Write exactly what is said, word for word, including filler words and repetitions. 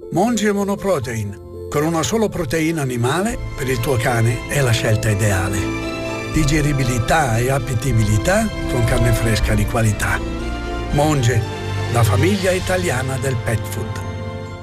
Monge Monoprotein. Con una sola proteina animale, per il tuo cane è la scelta ideale. Digeribilità e appetibilità con carne fresca di qualità. Monge, la famiglia italiana del pet food.